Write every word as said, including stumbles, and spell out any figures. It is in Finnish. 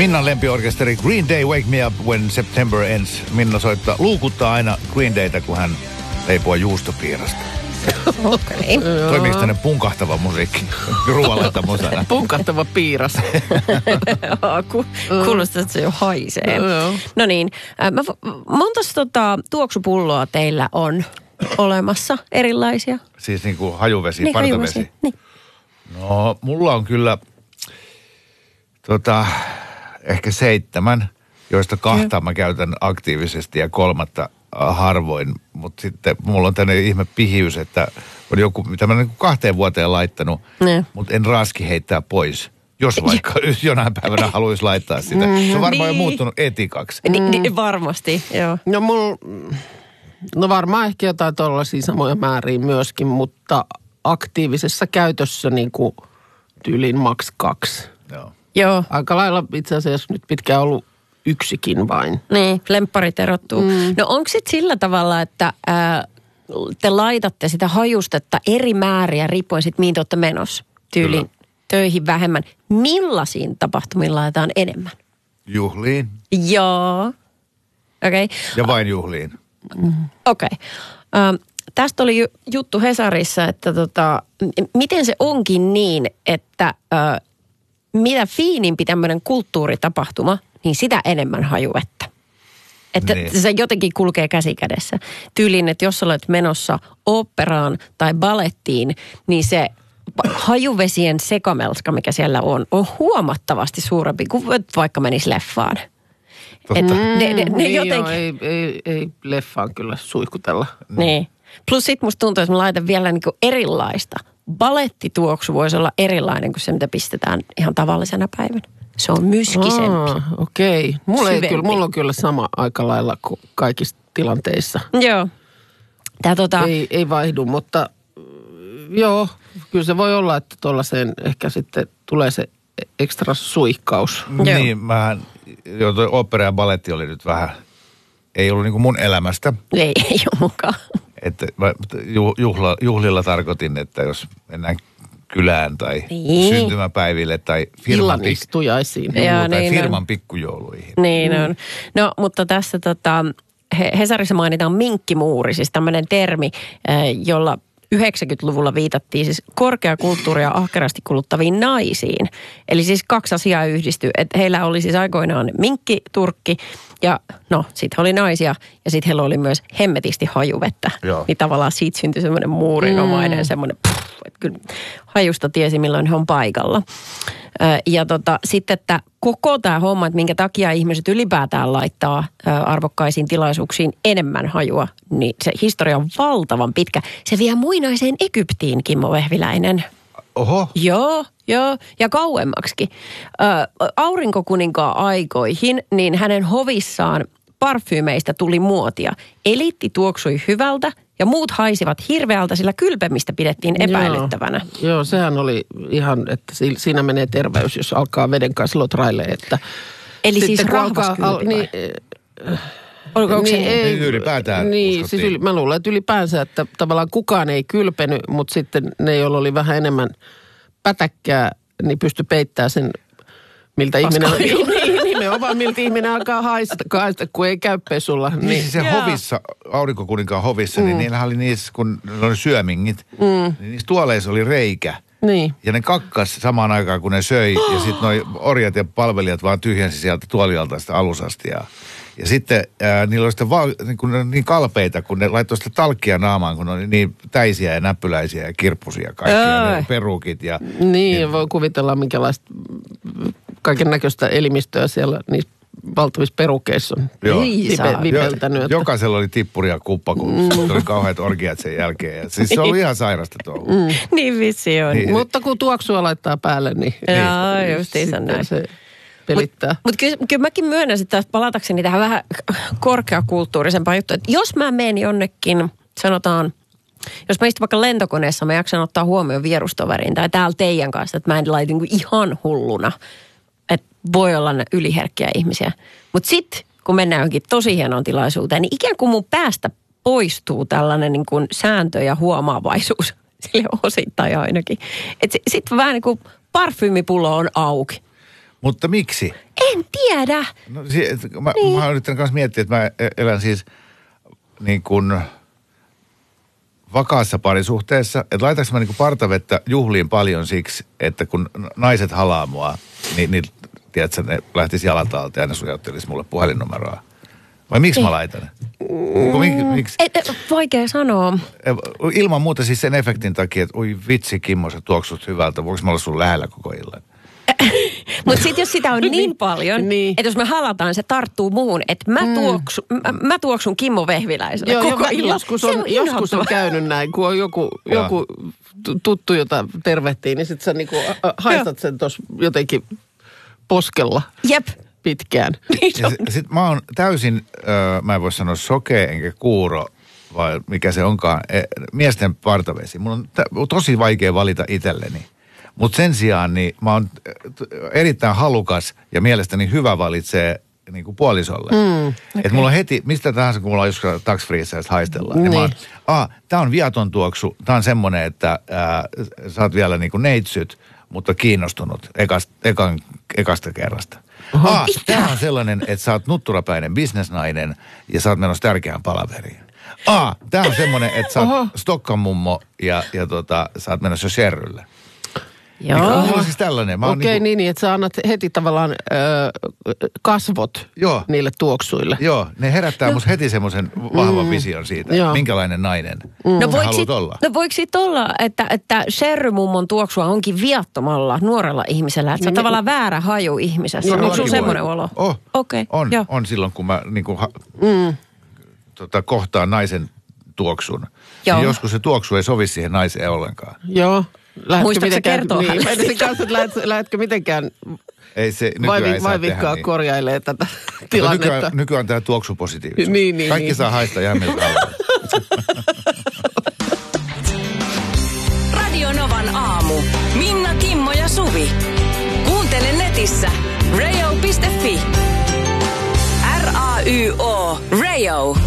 Minnan lempiorkesteri Green Day, Wake Me Up When September Ends. Minna soittaa, luukuttaa aina Green Daytä, kun hän leipoo juustopiirasta. Okei. Okay. Toimiiko tänne punkahtava musiikki? Ruoaleta musana. Punkahtava piiras. Kuulostaa, että se jo haisee. No niin. Montas tota, tuoksupulloa teillä on olemassa erilaisia? Siis niin kuin hajuvesi, niin, partavesi? Hajuvesi. Niin. No, mulla on kyllä tota, ehkä seitsemän, joista kahta mm. mä käytän aktiivisesti ja kolmatta harvoin. Mutta sitten mulla on tämmöinen ihme pihiys, että on joku, mitä mä olen kahteen vuoteen laittanut, mm. mutta en raski heittää pois. Jos vaikka jonain päivänä haluaisi laittaa sitä. Mm. Se on varmaan niin. jo muuttunut etikaksi. Mm. Niin, varmasti, joo. No mulla, no varmaan ehkä jotain tollaisia samoja määriä myöskin, mutta aktiivisessa käytössä niin kuin tyyliin maks kaksi. Joo. Joo. Aika lailla itse asiassa nyt pitkään ollut yksikin vain. Niin, lempparit erottuu. Mm. No onko sitten sillä tavalla, että ää, te laitatte sitä hajustetta eri määriä riippuen sitten mihin te olette menossa tyyliin Kyllä. töihin vähemmän. Millaisiin tapahtumiin laitetaan enemmän? Juhliin. Joo. Okei. Okay. Ja vain juhliin. Mm. Okei. Okay. Ähm, tästä oli juttu Hesarissa, että tota, miten se onkin niin, että äh, mitä fiinimpi tämmöinen kulttuuritapahtuma, niin sitä enemmän hajuvettä. Että niin. se jotenkin kulkee käsi kädessä. Tyyliin, että jos olet menossa oopperaan tai balettiin, niin se hajuvesien sekamelska, mikä siellä on, on huomattavasti suurempi kuin vaikka menisi leffaan. Totta. Ne, ne, ne niin jotenkin... joo, ei, ei, ei leffaan kyllä suihkutella. Niin. Plus sit musta tuntuu, että mä laitan vielä niinku erilaista. Balettituoksu voisi olla erilainen kuin se, mitä pistetään ihan tavallisena päivänä. Se on myskisempi. Aa, okei. Okay. Mulla, ei kyllä, mulla on kyllä sama aika lailla kuin kaikissa tilanteissa. Joo. Tää, tota... ei, ei vaihdu, mutta joo, kyllä se voi olla, että tuollaiseen ehkä sitten tulee se ekstra suihkaus. Niin, mä joo, toi opera ja baletti oli nyt vähän, ei ollut niin kuin mun elämästä. Ei, ei ole mukaan. Että mä juhla, juhlilla tarkoitin, että jos mennään kylään tai niin. syntymäpäiville tai firman, pik- Joo, tai niin firman on. pikkujouluihin. Niin on. No, mutta tässä tota, Hesarissa mainitaan minkkimuuri, siis tämmöinen termi, jolla yhdeksänkymmentäluvulla viitattiin siis korkeakulttuuria ahkerasti kuluttaviin naisiin. Eli siis kaksi asiaa yhdistyy. Että heillä oli siis aikoinaan minkkiturkki ja no, sitten oli naisia ja sitten heillä oli myös hemmetisti hajuvettä. Joo. Niin tavallaan siitä syntyi semmoinen muurinomainen mm. semmoinen, että kyllä hajusta tiesi milloin he on paikalla. Ja tota, sitten, että koko tämä homma, että minkä takia ihmiset ylipäätään laittaa arvokkaisiin tilaisuuksiin enemmän hajua, niin se historia on valtavan pitkä. Se vie muinaiseen Egyptiin, Kimmo Vehviläinen. Oho. Joo, joo, ja kauemmaksikin. Aurinkokuninkaan aikoihin, niin hänen hovissaan parfyymeistä tuli muotia. Eliitti tuoksui hyvältä ja muut haisivat hirveältä, sillä kylpemistä pidettiin epäilyttävänä. Joo, joo, sehän oli ihan, että siinä menee terveys, jos alkaa veden kanssa lotraille, että... Eli siis rahvaskylpi al, niin, Oliko niin, ei, ylipäätään Niin, siis yli, mä luulen, että ylipäänsä, että tavallaan kukaan ei kylpenyt, mutta sitten ne, joilla oli vähän enemmän pätäkkää, niin pystyi peittämään sen, miltä ihminen... Niin, nimenomaan, miltä ihminen alkaa haista, haista kun ei käy pesulla. Niin, niin se Jaa. hovissa, aurinkokuninkaan hovissa, mm. niin niillä oli niissä, kun ne oli syömingit, mm. niin niissä tuoleissa oli reikä. Niin. Ja ne kakkas samaan aikaan, kun ne söi, oh. ja sitten noi orjat ja palvelijat vaan tyhjensi sieltä tuolialta sitä alusastiaa. Ja sitten ää, niillä oli sitten va- niin, kun, niin kalpeita, kun ne laittoi sitä talkkia naamaan, kun ne oli niin täisiä ja näppyläisiä ja kirppusia kaikkia, ne perukit. Ja, niin, niin, voi kuvitella minkälaista kaiken näköistä elimistöä siellä niissä valtavissa perukeissa on. Joo. Vipe, vipeltänyt. Jo, jokaisella oli tippuri ja kuppa, kun mm. oli kauheat orgiat sen jälkeen. Ja siis se oli ihan sairasta tuolla. Mm. Niin vissi on. Niin, mutta kun tuoksua laittaa päälle, niin... Joo, niin, justiinsa näin. Se pelittää. Mutta mut kyllä, kyllä mäkin myönnän, että palatakseni tähän vähän korkeakulttuurisempaan juttuun. Että jos mä menen jonnekin, sanotaan, jos mä istun vaikka lentokoneessa, mä jaksan ottaa huomioon vierustoverin tai täällä teidän kanssa, että mä en laita niin ihan hulluna. Että voi olla ne yliherkkiä ihmisiä. Mutta sitten, kun mennään johonkin tosi hienoon tilaisuuteen, niin ikään kuin mun päästä poistuu tällainen niin kuin sääntö ja huomaavaisuus. Sille osittain ainakin. Että sitten vähän niin kuin parfyymipullo on auki. Mutta miksi? En tiedä. No, si- mä, niin. mä oon yrittänyt kanssa miettiä, että mä elän siis niin kuin vakaassa parisuhteessa. Että laitanko mä niin kuin partavettä juhliin paljon siksi, että kun naiset halaa mua, niin, niin tiedätkö, ne lähtisi jalat alta ja ne sujauttelisi mulle puhelinnumeroa. Vai miksi Ei. mä laitan? Mik, miksi? Et, vaikea sanoa. Ilman muuta siis sen efektin takia, että oi vitsi Kimmo, sä tuoksut hyvältä. Voinko mä olla sun lähellä koko illan? Mutta sitten jos sitä on niin paljon, niin. että jos me halataan, se tarttuu muuhun, että mä, tuoksu, mä, mä tuoksun Kimmo Vehviläiselle Joo, koko jo, illan. Joskus on, on joskus on käynyt näin, kun on joku, joku tuttu, jota tervehtii, niin sitten sä niinku haistat sen tuossa jotenkin poskella. Jep. Pitkään. Ja sit mä oon täysin, äh, mä en voi sanoa sokea enkä kuuro, vai mikä se onkaan, e, miesten partavesi. Mun on t- tosi vaikea valita itselleni. Mutta sen sijaan niin mä oon erittäin halukas ja mielestäni hyvä valitsee niin kuin puolisolle. Mm, okay. Että mulla on heti, mistä tahansa kun mulla on joskus taksfriissä ja haistellaan. Niin. Niin mä oon, ah, tää on viaton tuoksu, tää on semmonen, että ää, sä oot vielä niin kuin neitsyt, mutta kiinnostunut ekasta, ekan, ekasta kerrasta. Ah, tää on sellainen, että sä oot nutturapäinen bisnesnainen ja sä oot menossa tärkeään palaveriin. Ah, tää on semmonen, että sä oot Stokkan mummo ja, ja tota, sä oot menossa Sherrylle. Joo. Niin, mulla on siis tällainen. Okei, okay, niin, niin, että sä annat heti tavallaan ö, kasvot Joo. niille tuoksuille. Joo, ne herättää no. musta heti semmoisen vahvan mm. vision siitä, Joo. minkälainen nainen mm. no, sä haluat sit, olla. No voiko siitä olla, että, että Sherry-mummon tuoksua onkin viattomalla nuorella ihmisellä, että se on niin, tavallaan väärä haju ihmisessä. Onko sun semmoinen olo? Oh, okay. on, on silloin, kun mä niin kuin, ha, mm. tota, kohtaan naisen tuoksun. Niin joskus se tuoksu ei sovi siihen naiseen ollenkaan. Joo. Muistatko sä kertoa niin, hänelle? Niin, kanssa, että lähet, lähetkö mitenkään ei se, vai, ei vai vikkaa niin. korjailee tätä tilannetta? Nykyään, nykyään tämä tuoksupositiivisuus. Niin, niin, Kaikki niin. saa haistaa ihan miltä haluaa. Radio Novan aamu. Minna, Kimmo ja Suvi. Kuuntele netissä radio piste fi. R A Y O Radio.